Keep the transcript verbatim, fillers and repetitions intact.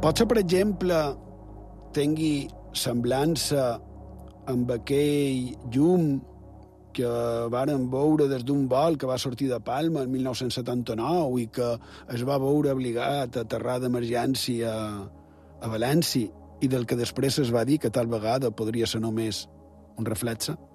Potser, per exemple, tingui semblança amb aquell llum que varen veure des d'un vol que va sortir de Palma el mil nou-cents setanta-nou i que es va veure obligat a aterrar d'emergència a València i del que després es va dir que tal vegada podria ser només un reflexe.